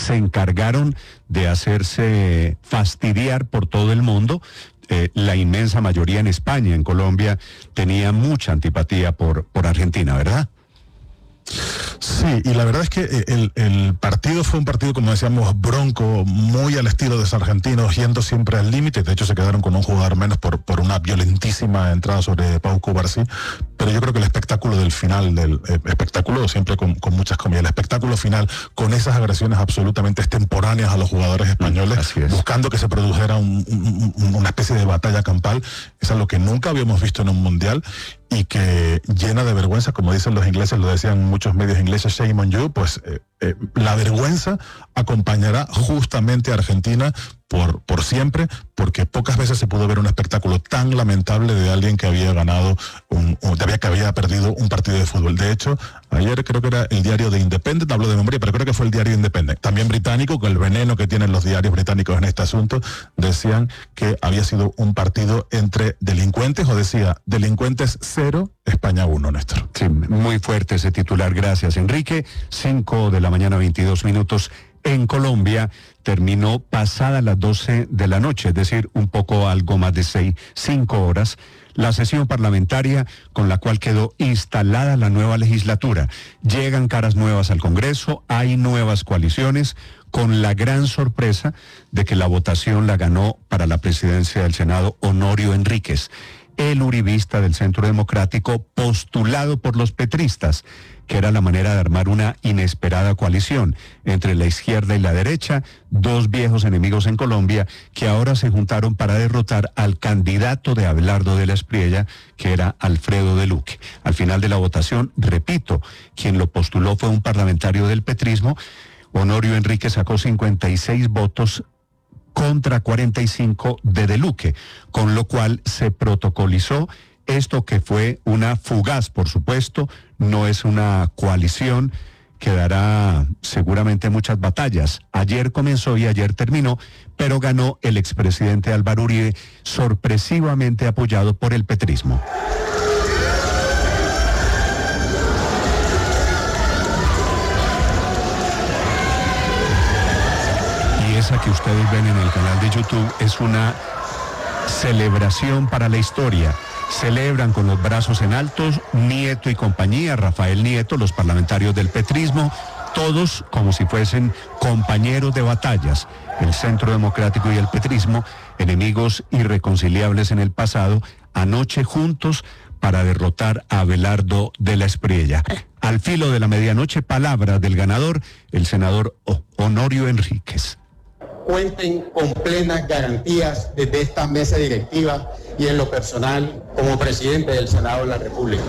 se encargaron de hacerse fastidiar por todo el mundo. La inmensa mayoría en España, en Colombia, tenía mucha antipatía por Argentina, ¿verdad? Sí, y la verdad es que el partido fue un partido, como decíamos, bronco, muy al estilo de los argentinos, yendo siempre al límite. De hecho, se quedaron con un jugador menos por una violentísima entrada sobre Pau Cubarsí. Pero yo creo que el espectáculo del final, espectáculo siempre con muchas comillas, el espectáculo final, con esas agresiones absolutamente extemporáneas a los jugadores españoles, buscando que se produjera una especie de batalla campal, es algo que nunca habíamos visto en un mundial y que llena de vergüenza, como dicen los ingleses, lo decían muchos medios ingleses, shame on you, pues la vergüenza acompañará justamente a Argentina por siempre, porque pocas veces se pudo ver un espectáculo tan lamentable de alguien que había ganado, que había perdido un partido de fútbol. De hecho, ayer creo que era el diario The Independent, hablo de memoria, pero creo que fue el diario Independent, también británico, con el veneno que tienen los diarios británicos en este asunto, decían que había sido un partido entre delincuentes, o decía, delincuentes 0, España 1, Néstor. Sí, muy fuerte ese titular, gracias Enrique. 5 de la mañana, 22 minutos. En Colombia terminó pasada las 12 de la noche, es decir, un poco algo más de 5 horas, la sesión parlamentaria con la cual quedó instalada la nueva legislatura. Llegan caras nuevas al Congreso, hay nuevas coaliciones, con la gran sorpresa de que la votación la ganó para la presidencia del Senado Honorio Enríquez, el uribista del Centro Democrático, postulado por los petristas, que era la manera de armar una inesperada coalición entre la izquierda y la derecha, dos viejos enemigos en Colombia que ahora se juntaron para derrotar al candidato de Abelardo de la Espriella, que era Alfredo de Luque. Al final de la votación, repito, quien lo postuló fue un parlamentario del petrismo. Honorio Enríquez sacó 56 votos contra 45 de Luque, con lo cual se protocolizó esto, que fue una fugaz, por supuesto, no es una coalición que dará seguramente muchas batallas. Ayer comenzó y ayer terminó, pero ganó el expresidente Álvaro Uribe, sorpresivamente apoyado por el petrismo. Y esa que ustedes ven en el canal de YouTube es una celebración para la historia. Celebran con los brazos en altos Nieto y compañía, Rafael Nieto, los parlamentarios del petrismo, todos como si fuesen compañeros de batallas. El Centro Democrático y el petrismo, enemigos irreconciliables en el pasado, anoche juntos para derrotar a Abelardo de la Espriella. Al filo de la medianoche, palabra del ganador, el senador Honorio Enríquez. Cuenten con plenas garantías desde esta mesa directiva y en lo personal como presidente del Senado de la República.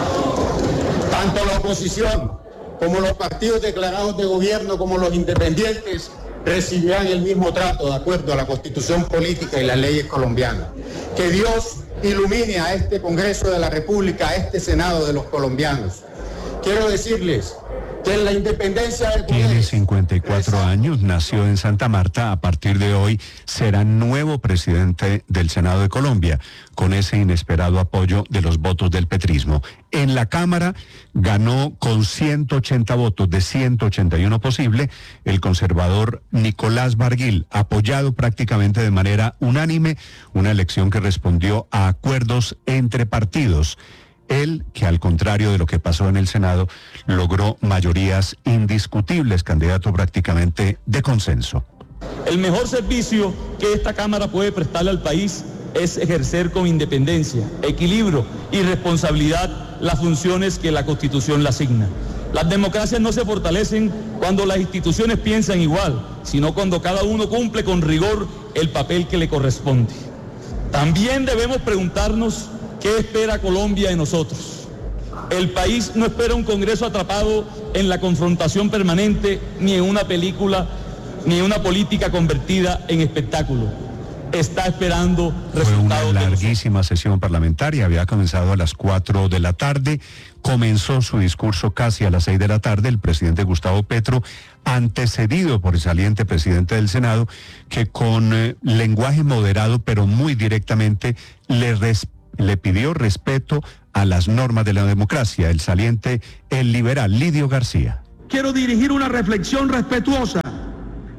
Tanto la oposición como los partidos declarados de gobierno como los independientes recibirán el mismo trato de acuerdo a la Constitución política y las leyes colombianas. Que Dios ilumine a este Congreso de la República, a este Senado de los colombianos. Quiero decirles que en la independencia del poder... Tiene 54 años, nació en Santa Marta, a partir de hoy será nuevo presidente del Senado de Colombia, con ese inesperado apoyo de los votos del petrismo. En la Cámara ganó con 180 votos de 181 posible el conservador Nicolás Barguil, apoyado prácticamente de manera unánime, una elección que respondió a acuerdos entre partidos. Él, que al contrario de lo que pasó en el Senado, logró mayorías indiscutibles, candidato prácticamente de consenso. El mejor servicio que esta Cámara puede prestarle al país es ejercer con independencia, equilibrio y responsabilidad las funciones que la Constitución le asigna. Las democracias no se fortalecen cuando las instituciones piensan igual, sino cuando cada uno cumple con rigor el papel que le corresponde. También debemos preguntarnos ¿qué espera Colombia de nosotros? El país no espera un Congreso atrapado en la confrontación permanente, ni en una película, ni en una política convertida en espectáculo. Está esperando resultados. Fue una larguísima sesión parlamentaria, había comenzado a las 4 de la tarde, comenzó su discurso casi a las 6 de la tarde, el presidente Gustavo Petro, antecedido por el saliente presidente del Senado, que con lenguaje moderado, pero muy directamente, le pidió respeto a las normas de la democracia, el saliente, el liberal Lidio García. Quiero dirigir una reflexión respetuosa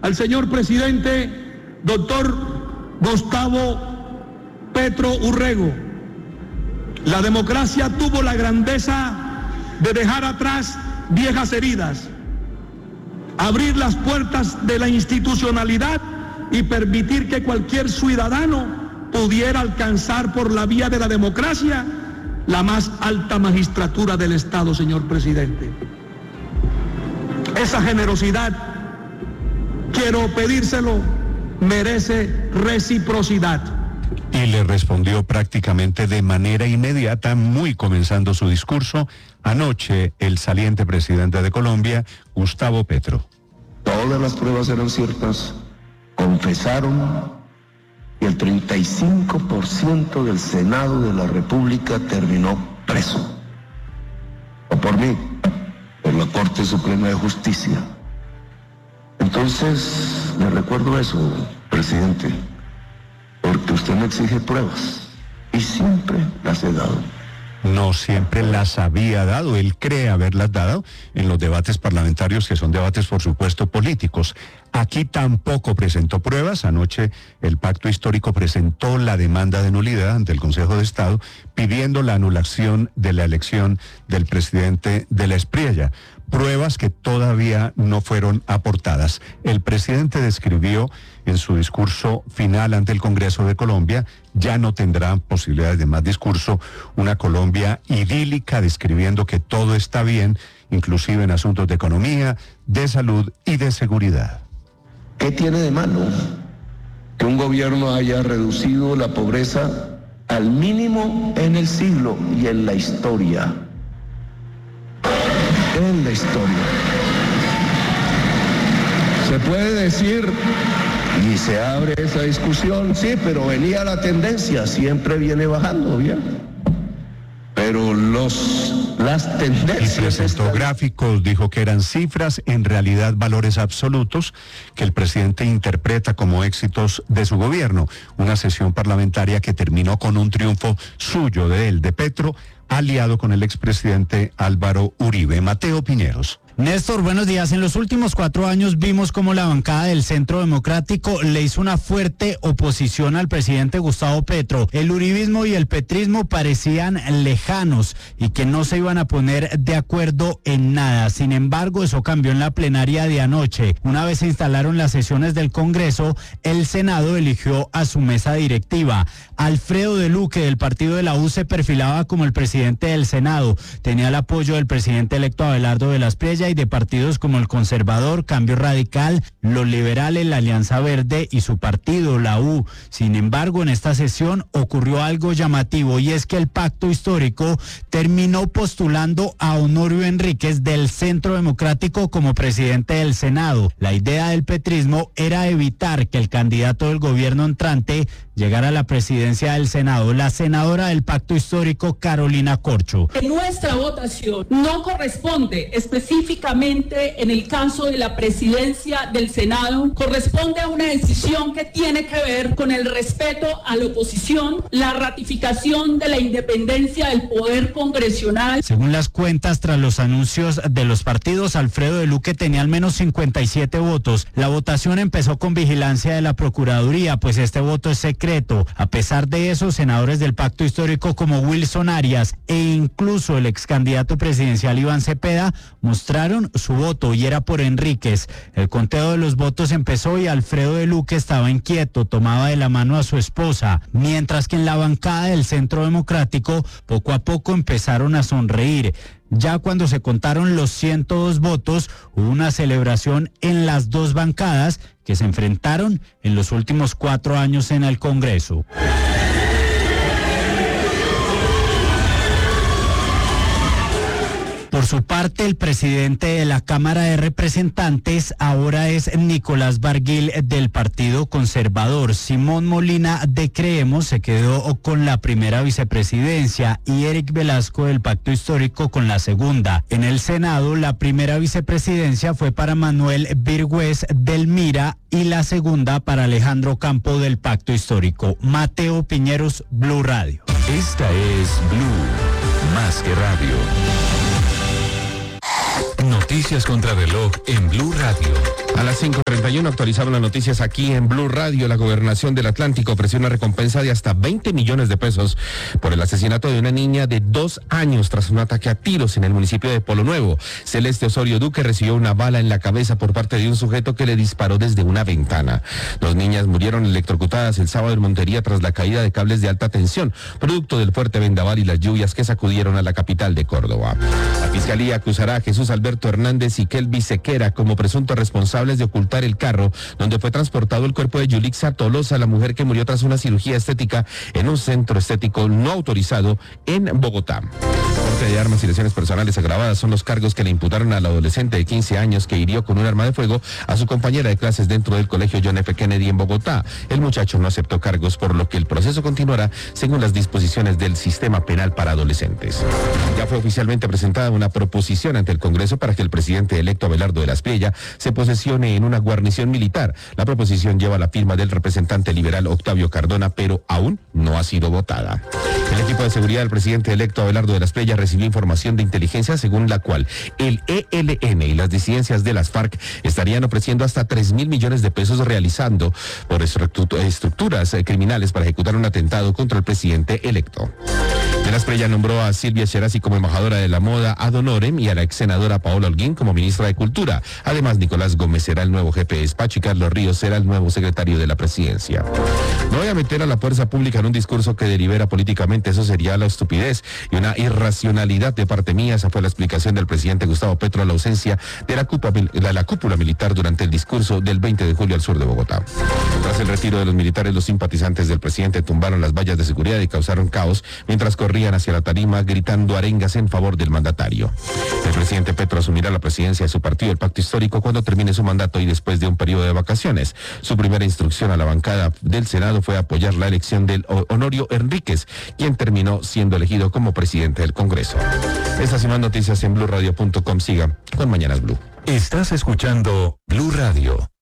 al señor presidente, doctor Gustavo Petro Urrego. La democracia tuvo la grandeza de dejar atrás viejas heridas, abrir las puertas de la institucionalidad y permitir que cualquier ciudadano pudiera alcanzar por la vía de la democracia la más alta magistratura del Estado, señor presidente. Esa generosidad, quiero pedírselo, merece reciprocidad. Y le respondió prácticamente de manera inmediata, muy comenzando su discurso, anoche el saliente presidente de Colombia, Gustavo Petro. Todas las pruebas eran ciertas, confesaron, y el 35% del Senado de la República terminó preso. O por mí, por la Corte Suprema de Justicia. Entonces, le recuerdo eso, presidente, porque usted me exige pruebas y siempre las he dado. No siempre las había dado, él cree haberlas dado en los debates parlamentarios, que son debates, por supuesto, políticos. Aquí tampoco presentó pruebas. Anoche el Pacto Histórico presentó la demanda de nulidad ante el Consejo de Estado, pidiendo la anulación de la elección del presidente de la Espriella. Pruebas que todavía no fueron aportadas. El presidente describió en su discurso final ante el Congreso de Colombia, ya no tendrá posibilidades de más discurso, una Colombia idílica, describiendo que todo está bien, inclusive en asuntos de economía, de salud y de seguridad. ¿Qué tiene de malo que un gobierno haya reducido la pobreza al mínimo en el siglo y en la historia? En la historia. Se puede decir, y se abre esa discusión, sí, pero venía la tendencia, siempre viene bajando, bien. Pero las tendencias... Y presentó gráficos, dijo que eran cifras, en realidad valores absolutos, que el presidente interpreta como éxitos de su gobierno. Una sesión parlamentaria que terminó con un triunfo suyo, de él, de Petro, aliado con el expresidente Álvaro Uribe. Mateo Piñeros. Néstor, buenos días. En los últimos 4 años vimos cómo la bancada del Centro Democrático le hizo una fuerte oposición al presidente Gustavo Petro. El uribismo y el petrismo parecían lejanos y que no se iban a poner de acuerdo en nada. Sin embargo, eso cambió en la plenaria de anoche. Una vez se instalaron las sesiones del Congreso, el Senado eligió a su mesa directiva. Alfredo de Luque, del partido de la U, se perfilaba como el presidente del Senado. Tenía el apoyo del presidente electo Abelardo de la Espriella y de partidos como el Conservador, Cambio Radical, los Liberales, la Alianza Verde y su partido, la U. Sin embargo, en esta sesión ocurrió algo llamativo, y es que el Pacto Histórico terminó postulando a Honorio Enríquez del Centro Democrático como presidente del Senado. La idea del petrismo era evitar que el candidato del gobierno entrante llegara a la presidencia del Senado. La senadora del Pacto Histórico, Carolina Corcho. Nuestra votación no corresponde específicamente en el caso de la presidencia del Senado, corresponde a una decisión que tiene que ver con el respeto a la oposición, la ratificación de la independencia del poder congresional. Según las cuentas, tras los anuncios de los partidos, Alfredo de Luque tenía al menos 57 votos. La votación empezó con vigilancia de la Procuraduría, pues este voto es secreto. A pesar de eso, senadores del Pacto Histórico como Wilson Arias e incluso el ex candidato presidencial Iván Cepeda mostraron su voto, y era por Enríquez. El conteo de los votos empezó y Alfredo de Luque estaba inquieto, tomaba de la mano a su esposa, mientras que en la bancada del Centro Democrático poco a poco empezaron a sonreír. Ya cuando se contaron los 102 votos, hubo una celebración en las dos bancadas que se enfrentaron en los últimos 4 años en el Congreso. Por su parte, el presidente de la Cámara de Representantes ahora es Nicolás Barguil del Partido Conservador. Simón Molina de Creemos se quedó con la primera vicepresidencia y Eric Velasco del Pacto Histórico con la segunda. En el Senado, la primera vicepresidencia fue para Manuel Virgües del Mira y la segunda para Alejandro Campo del Pacto Histórico. Mateo Piñeros, Blue Radio. Esta es Blue, más que radio. Noticias contra reloj en Blue Radio. A las 5:31 actualizamos las noticias aquí en Blue Radio. La Gobernación del Atlántico ofreció una recompensa de hasta 20 millones de pesos por el asesinato de una niña de 2 años tras un ataque a tiros en el municipio de Polo Nuevo. Celeste Osorio Duque recibió una bala en la cabeza por parte de un sujeto que le disparó desde una ventana. 2 niñas murieron electrocutadas el sábado en Montería tras la caída de cables de alta tensión, producto del fuerte vendaval y las lluvias que sacudieron a la capital de Córdoba. La Fiscalía acusará a Jesús Alberto Hernández y Kelby Sequera como presuntos responsables de ocultar el carro donde fue transportado el cuerpo de Yulixa Tolosa, la mujer que murió tras una cirugía estética en un centro estético no autorizado en Bogotá. Porte de armas y lesiones personales agravadas son los cargos que le imputaron al adolescente de 15 años que hirió con un arma de fuego a su compañera de clases dentro del colegio John F. Kennedy en Bogotá. El muchacho no aceptó cargos, por lo que el proceso continuará según las disposiciones del sistema penal para adolescentes. Ya fue oficialmente presentada una proposición ante el Congreso para que el presidente electo Abelardo de la Espriella se posesione en una guarnición militar. La proposición lleva la firma del representante liberal Octavio Cardona, pero aún no ha sido votada. El equipo de seguridad del presidente electo Abelardo de la Espriella recibió información de inteligencia según la cual el ELN y las disidencias de las FARC estarían ofreciendo hasta 3.000 millones de pesos realizando por estructuras criminales para ejecutar un atentado contra el presidente electo. De la Espriella nombró a Silvia Cherasi como embajadora de la moda ad honorem y a la ex senadora Paola Holguín como ministra de Cultura. Además, Nicolás Gómez será el nuevo jefe de despacho y Carlos Ríos será el nuevo secretario de la presidencia. No voy a meter a la fuerza pública en un discurso que delibera políticamente, eso sería la estupidez y una irracionalidad de parte mía. Esa fue la explicación del presidente Gustavo Petro a la ausencia de la cúpula militar durante el discurso del 20 de julio al sur de Bogotá. Tras el retiro de los militares, los simpatizantes del presidente tumbaron las vallas de seguridad y causaron caos mientras corrían hacia la tarima gritando arengas en favor del mandatario. El presidente Petro asumirá la presidencia de su partido, el Pacto Histórico, cuando termine su mandato y después de un periodo de vacaciones. Su primera instrucción a la bancada del Senado fue apoyar la elección del Honorio Enríquez, quien terminó siendo elegido como presidente del Congreso. Estas y más noticias en BluRadio.com. Siga con Mañanas Blue. Estás escuchando Blue Radio.